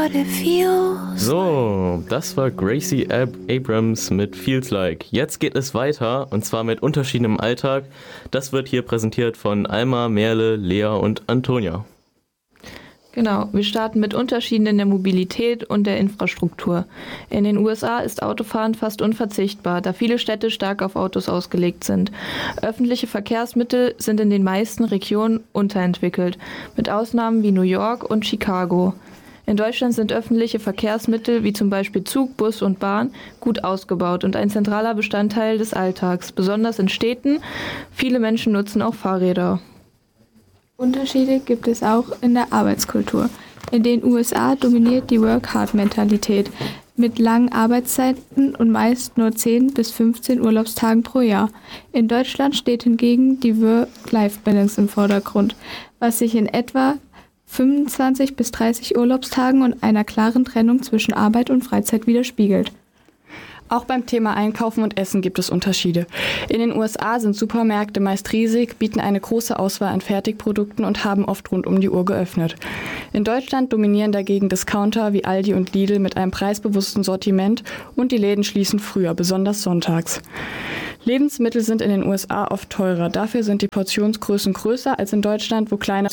what it feels. So, das war Gracie Abrams mit Feels Like. Jetzt geht es weiter, und zwar mit Unterschieden im Alltag. Das wird hier präsentiert von Alma, Merle, Lea und Antonia. Genau, wir starten mit Unterschieden in der Mobilität und der Infrastruktur. In den USA ist Autofahren fast unverzichtbar, da viele Städte stark auf Autos ausgelegt sind. Öffentliche Verkehrsmittel sind in den meisten Regionen unterentwickelt, mit Ausnahmen wie New York und Chicago. In Deutschland sind öffentliche Verkehrsmittel wie zum Beispiel Zug, Bus und Bahn gut ausgebaut und ein zentraler Bestandteil des Alltags, besonders in Städten. Viele Menschen nutzen auch Fahrräder. Unterschiede gibt es auch in der Arbeitskultur. In den USA dominiert die Work-Hard-Mentalität mit langen Arbeitszeiten und meist nur 10 bis 15 Urlaubstagen pro Jahr. In Deutschland steht hingegen die Work-Life-Balance im Vordergrund, was sich in etwa 25 bis 30 Urlaubstagen und einer klaren Trennung zwischen Arbeit und Freizeit widerspiegelt. Auch beim Thema Einkaufen und Essen gibt es Unterschiede. In den USA sind Supermärkte meist riesig, bieten eine große Auswahl an Fertigprodukten und haben oft rund um die Uhr geöffnet. In Deutschland dominieren dagegen Discounter wie Aldi und Lidl mit einem preisbewussten Sortiment und die Läden schließen früher, besonders sonntags. Lebensmittel sind in den USA oft teurer. Dafür sind die Portionsgrößen größer als in Deutschland, wo kleinere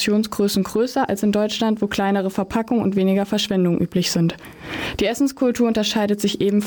Verpackungen und weniger Verschwendung üblich sind. Die Essenskultur unterscheidet sich ebenfalls